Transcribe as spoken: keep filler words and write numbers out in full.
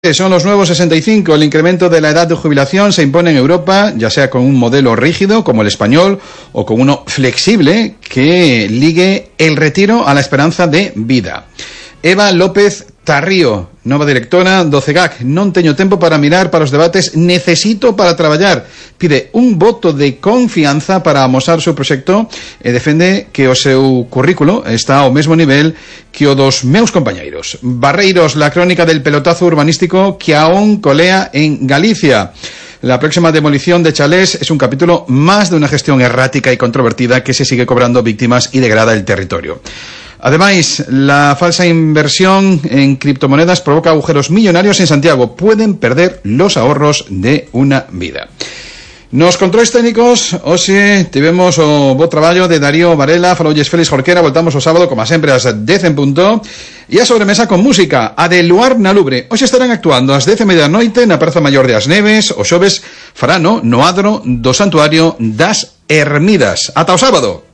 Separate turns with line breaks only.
Son los nuevos sesenta y cinco. El incremento de la edad de jubilación se impone en Europa, ya sea con un modelo rígido como el español o con uno flexible que ligue el retiro a la esperanza de vida. Eva López Tarrío, nova directora do CEGAC. Non teño tempo para mirar para os debates, necesito para traballar. Pide un voto de confianza para amosar o seu proxecto e defende que o seu currículo está ao mesmo nivel que o dos meus compañeiros. Barreiros, la crónica del pelotazo urbanístico que aún colea en Galicia. La próxima demolición de chalés es un capítulo más de una gestión errática y controvertida que se sigue cobrando víctimas y degrada el territorio. Además, la falsa inversión en criptomonedas provoca agujeros millonarios en Santiago. Pueden perder los ahorros de una vida. Nos controles técnicos, hoxe tivemos o bo traballo de Darío Varela, falolles Félix Jorquera, voltamos o sábado, como sempre, ás dez en punto, e a sobremesa con música, a de Luar na Lubre. Hoxe estarán actuando ás dez e media da noite na Praza Maior de As Neves, o xoves farano no adro do Santuario das Ermidas. Ata o sábado!